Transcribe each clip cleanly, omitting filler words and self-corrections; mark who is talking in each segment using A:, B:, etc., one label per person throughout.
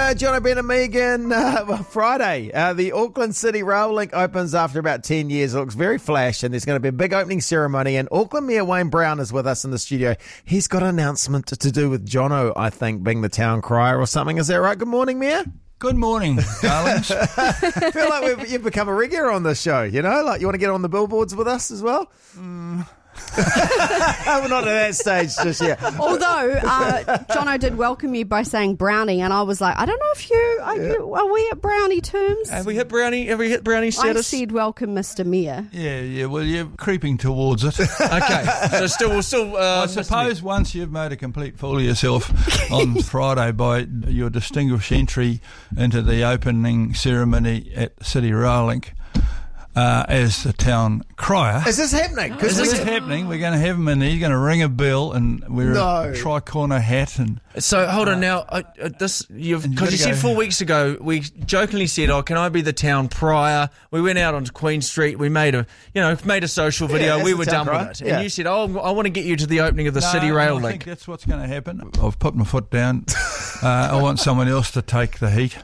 A: Jono, Ben and Megan. Friday, the Auckland City Rail Link opens after about 10 years. It looks very flash, and there's going to be a big opening ceremony. And Auckland Mayor Wayne Brown is with us in the studio. He's got an announcement to do with Jono, I think, being the town crier or something. Is that right? Good morning, Mayor.
B: Good morning, darlings.
A: I feel like you've become a regular on this show, you know? Like, you want to get on the billboards with us as well? We're not at that stage just yet.
C: Although, Jono did welcome you by saying brownie, and I was like, I don't know if are we at brownie terms?
D: Have we hit brownie status?
C: I said welcome, Mr. Mayor.
B: Yeah, well, you're creeping towards it.
D: Okay, so we'll still...
B: I suppose once you've made a complete fool of yourself on Friday by your distinguished entry into the opening ceremony at City Rail Link, as the town crier.
A: Is this happening?
B: This is happening. We're going to have him in there. You're going to ring a bell and wear a tri-corner hat. And
D: so hold on now. Because you said 4 weeks ago, we jokingly said, "Oh, can I be the town crier?" We went out onto Queen Street. We made a social video. We were done with it. And you said, "Oh, I want to get you to the opening of the City Rail Link."
B: I think that's what's going to happen. I've put my foot down. I want someone else to take the heat.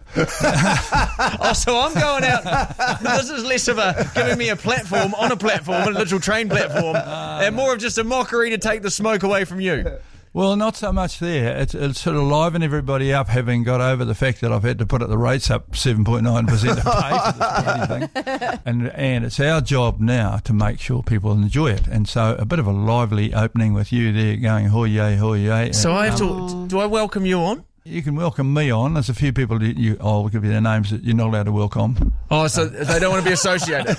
D: So I'm going out. This is less of giving me a platform on a platform, a literal train platform, and more of just a mockery to take the smoke away from you.
B: Well, not so much there. It's sort of liven everybody up, having got over the fact that I've had to put the rates up 7.9% to pay for this bloody thing. And it's our job now to make sure people enjoy it. And so a bit of a lively opening with you there going, hoye, hoye.
D: So I have to, do I welcome you on?
B: You can welcome me on. There's a few people I'll give you their names that you're not allowed to welcome.
D: Oh, so they don't want to be associated.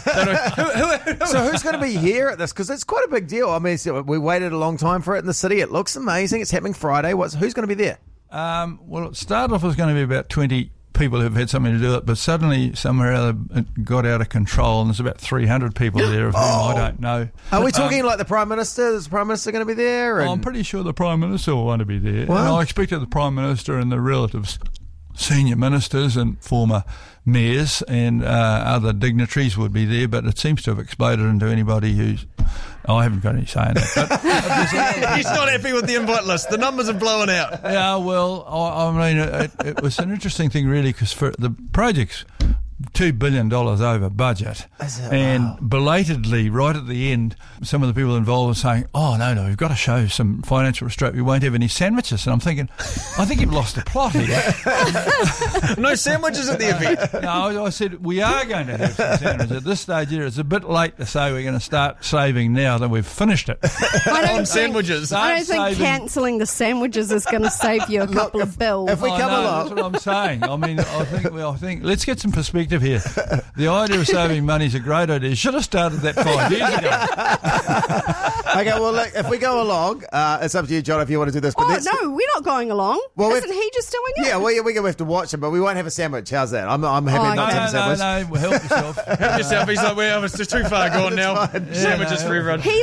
A: So who's going to be here at this? Because it's quite a big deal. I mean, we waited a long time for it in the city. It looks amazing. It's happening Friday. Who's going to be there?
B: Well, it started off as going to be about 20 people who've had something to do with it, but suddenly somewhere or other it got out of control, and there's about 300 people there of whom I don't know.
A: Are we talking like the Prime Minister? Is the Prime Minister going to be there?
B: I'm pretty sure the Prime Minister will want to be there.
A: What?
B: And I expected the Prime Minister and the relatives, senior ministers and former mayors and other dignitaries would be there, but it seems to have exploded into anybody who's... I haven't got any say in that. But
D: he's not happy with the invite list. The numbers are blowing out.
B: Yeah, well, I mean, it was an interesting thing, really, because for the project's $2 billion over budget, and belatedly, right at the end, some of the people involved were saying, "Oh no, we've got to show some financial restraint. We won't have any sandwiches." And I'm thinking, I think you've lost the plot here.
D: No sandwiches at the event.
B: No, I said we are going to have some sandwiches at this stage. Here, it's a bit late to say we're going to start saving now that we've finished it.
D: Sandwiches.
C: I don't think cancelling the sandwiches is going to save you a couple of bills.
A: If we come along,
B: that's what I'm saying. I mean, I think let's get some perspective here. The idea of saving money is a great idea. You should have started that 5 years ago.
A: Okay, well, look, if we go along, it's up to you, John, if you want to do this. But
C: no, we're not going along.
A: Well,
C: isn't he just doing it?
A: Yeah, well, we have to watch him, but we won't have a sandwich. How's that? I'm happy not to have a sandwich.
B: No, help yourself.
D: Help yourself. He's like, well, it's just too far gone now. Sandwiches for everyone.
C: He's